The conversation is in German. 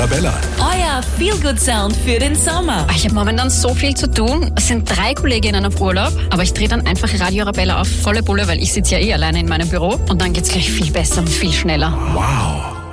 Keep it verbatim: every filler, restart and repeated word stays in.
Arabella. Euer Feel-Good-Sound für den Sommer. Ich habe momentan so viel zu tun. Es sind drei Kolleginnen auf Urlaub, aber ich drehe dann einfach Radio Arabella auf volle Bulle, weil ich sitze ja eh alleine in meinem Büro und dann geht's gleich viel besser und viel schneller. Wow.